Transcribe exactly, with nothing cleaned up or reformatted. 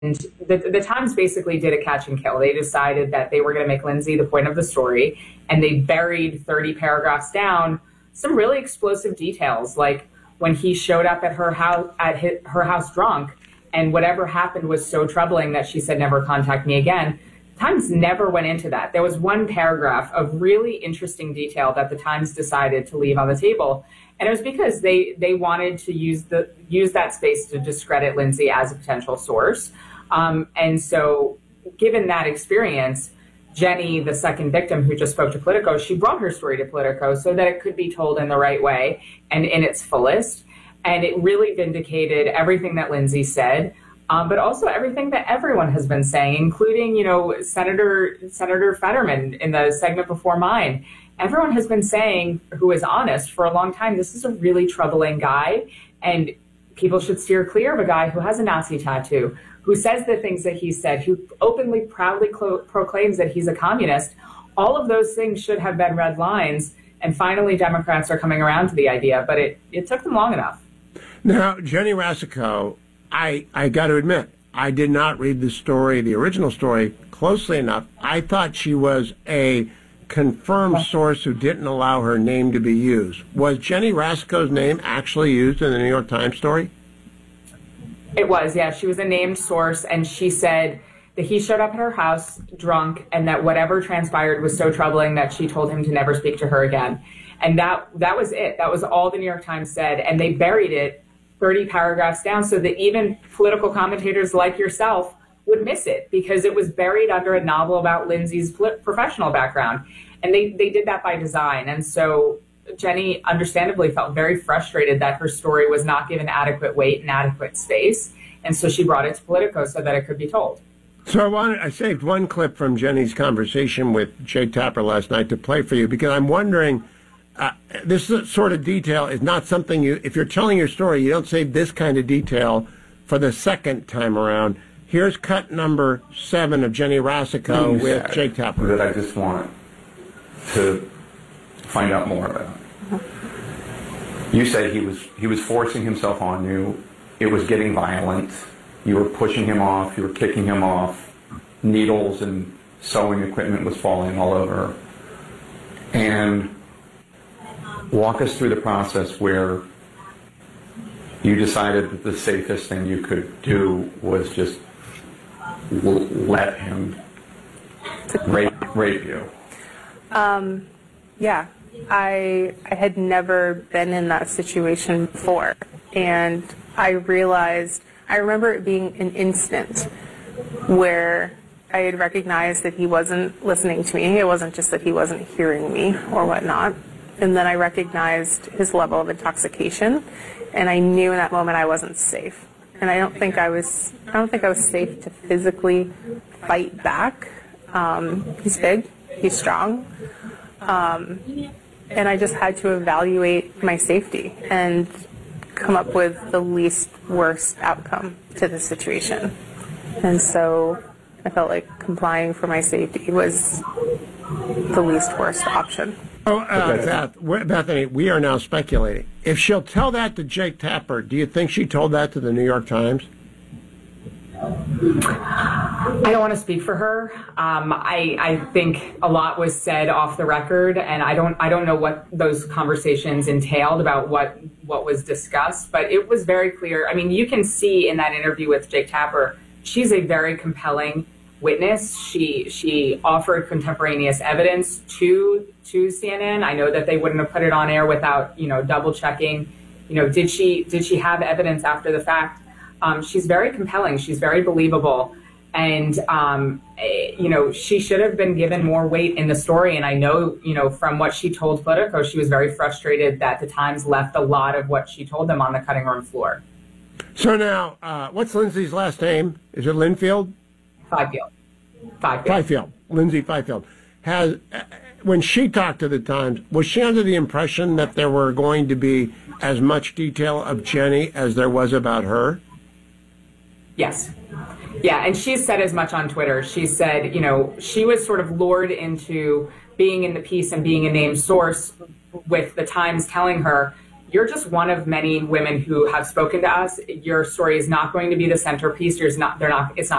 the, the Times basically did a catch and kill. They decided that they were going to make Lindsay the point of the story, and they buried thirty paragraphs down some really explosive details, like when he showed up at her house at his, her house drunk, and whatever happened was so troubling that she said, "Never contact me again." Times never went into that. There was one paragraph of really interesting detail that the Times decided to leave on the table, and it was because they they wanted to use the use that space to discredit Lindsay as a potential source. Um, and so, given that experience, Jenny, the second victim who just spoke to Politico, she brought her story to Politico so that it could be told in the right way and in its fullest. And it really vindicated everything that Lindsay said. Um, but also everything that everyone has been saying, including, you know, Senator Senator Fetterman in the segment before mine. Everyone has been saying, who is honest for a long time, this is a really troubling guy, and people should steer clear of a guy who has a Nazi tattoo, who says the things that he said, who openly, proudly proclaims that he's a communist. All of those things should have been red lines, and finally Democrats are coming around to the idea, but it, it took them long enough. Now, Jenny Rasico, I, I got to admit, I did not read the story, the original story, closely enough. I thought she was a confirmed source who didn't allow her name to be used. Was Jenny Rasico's name actually used in the New York Times story? It was, yeah. She was a named source, and she said that he showed up at her house drunk, and that whatever transpired was so troubling that she told him to never speak to her again. And that that was it. That was all the New York Times said, and they buried it thirty paragraphs down so that even political commentators like yourself would miss it, because it was buried under a novel about Lindsay's professional background. And they, they did that by design. And so Jenny understandably felt very frustrated that her story was not given adequate weight and adequate space. And so she brought it to Politico so that it could be told. So I wanted, I saved one clip from Jenny's conversation with Jake Tapper last night to play for you, because I'm wondering, uh, this sort of detail is not something you, if you're telling your story, you don't save this kind of detail for the second time around. Here's cut number seven of Jenny Rasico with Jake Tapper. That I just want to find out more about. You said he was he was forcing himself on you. It was getting violent. You were pushing him off. You were kicking him off. Needles and sewing equipment was falling all over. And walk us through the process where you decided that the safest thing you could do was just let him rape, rape you. Um, yeah, I I had never been in that situation before, and I realized, I remember it being an instant where I had recognized that he wasn't listening to me. It wasn't just that he wasn't hearing me or whatnot. And then I recognized his level of intoxication, and I knew in that moment I wasn't safe. And I don't think I was, I don't think I was safe to physically fight back. Um, he's big, he's strong. Um, and I just had to evaluate my safety and come up with the least worst outcome to the situation. And so I felt like complying for my safety was the least worst option. Oh, uh, Beth, Bethany, we are now speculating. If she'll tell that to Jake Tapper, do you think she told that to the New York Times? I don't want to speak for her. Um, I, I think a lot was said off the record, and I don't I don't know what those conversations entailed about what what was discussed, but it was very clear. I mean, you can see in that interview with Jake Tapper, she's a very compelling witness. She she offered contemporaneous evidence to to C N N. I know that they wouldn't have put it on air without, you know, double checking. You know, did she did she have evidence after the fact? Um, she's very compelling. She's very believable. And, um, you know, she should have been given more weight in the story. And I know, you know, from what she told Politico, she was very frustrated that the Times left a lot of what she told them on the cutting room floor. So now, uh, what's Lindsay's last name? Is it Linfield? Fifield. Fifield. Fifield. Lindsay Fifield. Has, uh, when she talked to the Times, was she under the impression that there were going to be as much detail of Jenny as there was about her? Yes. Yeah, and she's said as much on Twitter. She said, you know, she was sort of lured into being in the piece and being a named source with the Times telling her, you're just one of many women who have spoken to us. Your story is not going to be the centerpiece. You're not, they're not, it's not